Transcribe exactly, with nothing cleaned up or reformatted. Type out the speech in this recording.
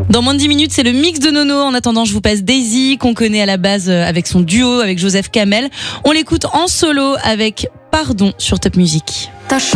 Dans moins de dix minutes, c'est le mix de Nono. En attendant, je vous passe Daisy, qu'on connaît à la base avec son duo avec Joseph Kamel. On l'écoute en solo avec Pardon sur Top Music.